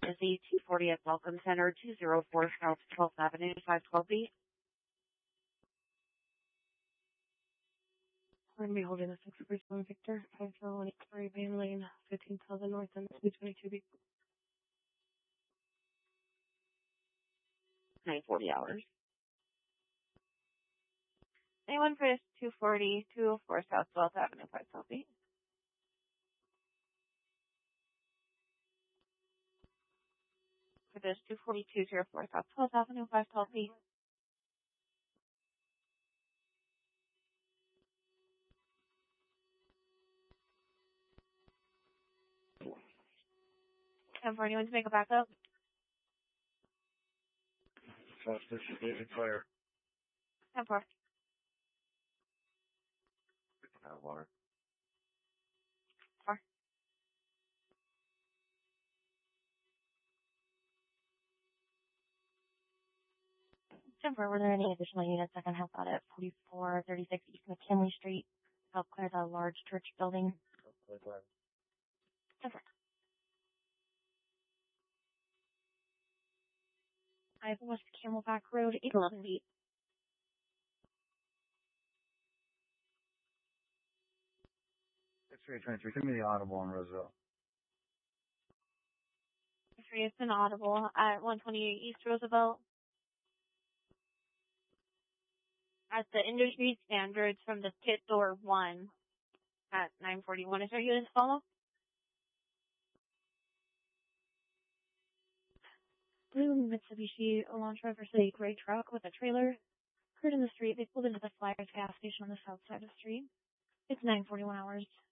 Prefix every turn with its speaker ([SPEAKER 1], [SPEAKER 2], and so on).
[SPEAKER 1] is the 240 at Welcome Center, 204 South 12th Avenue, 512B.
[SPEAKER 2] We're going to be holding the 637 Victor, 50183 Van Lane, 15,000 North and 222B.
[SPEAKER 1] 940 hours.
[SPEAKER 3] Anyone for this 240, 204 South 12th Avenue, 512B? For this 240, 204 South 12th Avenue, 512B. And for anyone to make a backup?
[SPEAKER 4] This is David Fire.
[SPEAKER 3] And for
[SPEAKER 4] Water.
[SPEAKER 3] For
[SPEAKER 5] Jennifer, were there any additional units that can help out at 4436 East McKinley Street? Help clear the large church building? Jennifer. I have West Camelback Road, 811 feet.
[SPEAKER 4] X-ray 23, give me the audible on Roosevelt.
[SPEAKER 3] it's an audible at 128 East Roosevelt. At the industry standards from the pit door 1 at 941. Is there units follow?
[SPEAKER 2] Blue Mitsubishi Elantra versus a gray truck with a trailer. Heard in the street. They pulled into the Flyers gas station on the south side of the street. It's 9:41 hours.